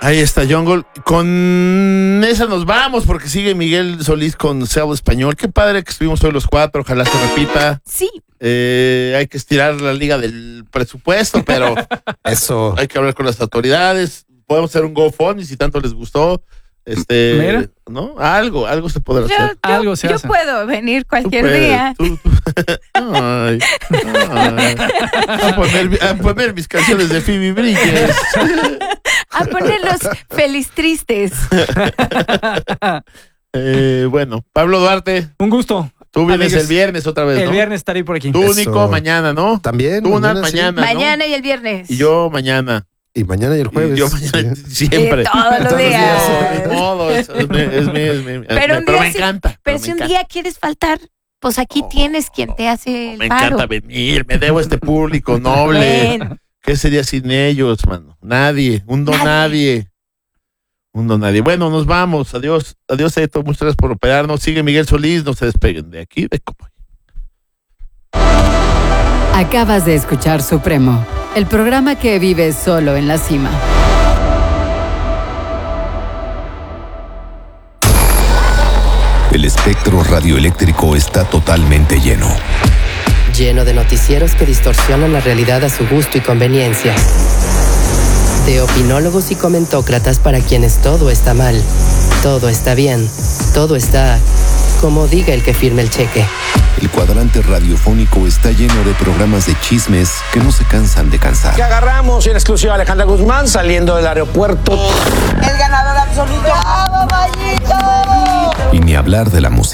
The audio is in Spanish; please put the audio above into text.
Ahí está Jungle. Con esa nos vamos porque sigue Miguel Solís con Cell Español. Qué padre que estuvimos hoy los 4. Ojalá se repita. Sí. Hay que estirar la liga del presupuesto, pero eso. Hay que hablar con las autoridades. Podemos hacer un GoFundMe si tanto les gustó. Mira. ¿No? Algo se podrá hacer. Algo se yo hace. puedo venir cualquier Tú puedes, día. tú. Ay. A poner mis canciones de Phoebe Bridgers. A poner los feliz tristes. Bueno, Pablo Duarte. Un gusto. Tú vienes Amigues. el viernes otra vez, ¿no? El viernes estaré por aquí. Tú, Eso. Nico, mañana, ¿no? También. Tú, Nat, sí. mañana, ¿no? Mañana y el viernes. Y yo mañana. Y mañana y el jueves. Y yo mañana, Sí. siempre. Todos los días. No, ni modo, es mi. Pero un día me sí- encanta. Pero si un día quieres faltar, pues aquí tienes quien te hace el Me paro. encanta venir, me debo a este público noble. Ven. ¿Qué sería sin ellos, mano? Nadie, un don nadie. Un don nadie. Bueno, nos vamos. Adiós, adiós, Eto. Muchas gracias por operarnos. Sigue Miguel Solís, no se despeguen de aquí, de Copoy. Acabas de escuchar Supremo, el programa que vive solo en la cima. El espectro radioeléctrico está totalmente lleno. Lleno de noticieros que distorsionan la realidad a su gusto y conveniencia. De opinólogos y comentócratas para quienes todo está mal, todo está bien, todo está como diga el que firme el cheque. El cuadrante radiofónico está lleno de programas de chismes que no se cansan de cansar. Que agarramos en exclusiva a Alejandra Guzmán saliendo del aeropuerto. El ganador absoluto. ¡Bravo, Mayito! Y ni hablar de la música.